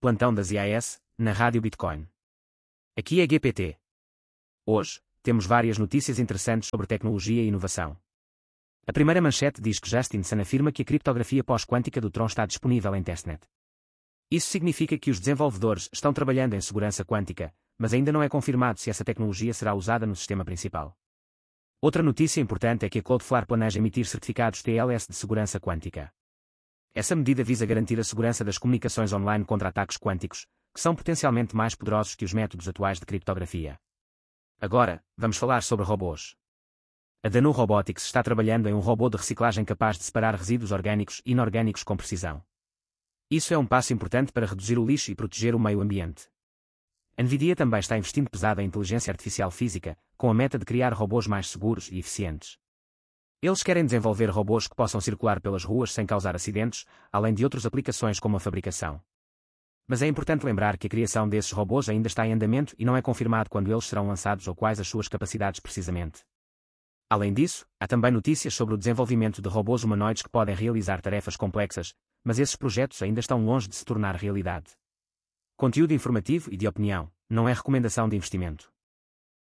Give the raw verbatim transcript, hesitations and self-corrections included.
Plantão das I A S, na Rádio Bitcoin. Aqui é G P T. Hoje, temos várias notícias interessantes sobre tecnologia e inovação. A primeira manchete diz que Justin Sun afirma que a criptografia pós-quântica do Tron está disponível em testnet. Isso significa que os desenvolvedores estão trabalhando em segurança quântica, mas ainda não é confirmado se essa tecnologia será usada no sistema principal. Outra notícia importante é que a Cloudflare planeja emitir certificados T L S de segurança quântica. Essa medida visa garantir a segurança das comunicações online contra ataques quânticos, que são potencialmente mais poderosos que os métodos atuais de criptografia. Agora, vamos falar sobre robôs. A Danu Robotics está trabalhando em um robô de reciclagem capaz de separar resíduos orgânicos e inorgânicos com precisão. Isso é um passo importante para reduzir o lixo e proteger o meio ambiente. A Nvidia também está investindo pesado em inteligência artificial física, com a meta de criar robôs mais seguros e eficientes. Eles querem desenvolver robôs que possam circular pelas ruas sem causar acidentes, além de outras aplicações como a fabricação. Mas é importante lembrar que a criação desses robôs ainda está em andamento e não é confirmado quando eles serão lançados ou quais as suas capacidades precisamente. Além disso, há também notícias sobre o desenvolvimento de robôs humanoides que podem realizar tarefas complexas, mas esses projetos ainda estão longe de se tornar realidade. Conteúdo informativo e de opinião, não é recomendação de investimento.